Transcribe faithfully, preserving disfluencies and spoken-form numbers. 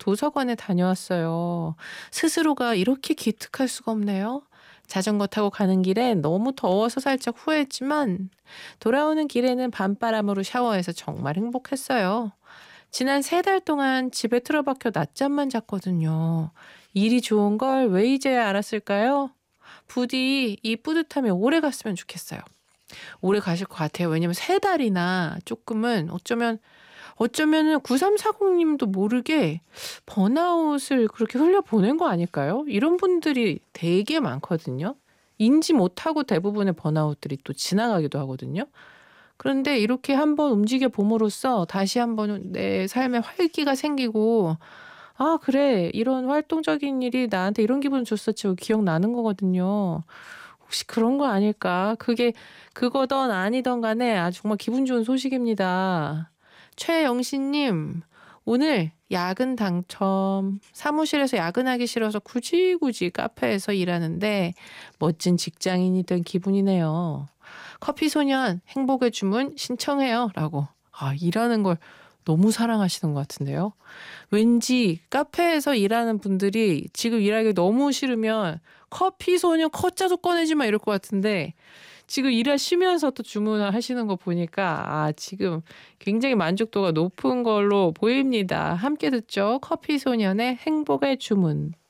도서관에 다녀왔어요. 스스로가 이렇게 기특할 수가 없네요. 자전거 타고 가는 길엔 너무 더워서 살짝 후회했지만 돌아오는 길에는 밤바람으로 샤워해서 정말 행복했어요. 지난 세 달 동안 집에 틀어박혀 낮잠만 잤거든요. 일이 좋은 걸 왜 이제야 알았을까요? 부디 이 뿌듯함이 오래 갔으면 좋겠어요. 오래 가실 것 같아요. 왜냐면 세 달이나 조금은 어쩌면 어쩌면은 구삼사공 님도 모르게 번아웃을 그렇게 흘려보낸 거 아닐까요? 이런 분들이 되게 많거든요. 인지 못하고 대부분의 번아웃들이 또 지나가기도 하거든요. 그런데 이렇게 한번 움직여 봄으로써 다시 한번 내 삶에 활기가 생기고 '아 그래. 이런 활동적인 일이 나한테 이런 기분을 줬었지.' 고 기억나는 거거든요. 혹시 그런 거 아닐까? 그게 그거든 아니든 간에 아 정말 기분 좋은 소식입니다. 최영신 님 오늘 야근 당첨. 사무실에서 야근하기 싫어서 굳이 굳이 카페에서 일하는데 멋진 직장인이 된 기분이네요. "커피 소년 행복의 주문 신청해요." 라고. 아 일하는 걸 너무 사랑하시는 것 같은데요. 왠지 카페에서 일하는 분들이 지금 일하기 너무 싫으면 "커피 소년 커자도 꺼내지 마." 이럴 것 같은데 지금 일하시면서도 주문을 하시는 거 보니까 아 지금 굉장히 만족도가 높은 걸로 보입니다. 함께 듣죠. 커피 소년의 행복의 주문.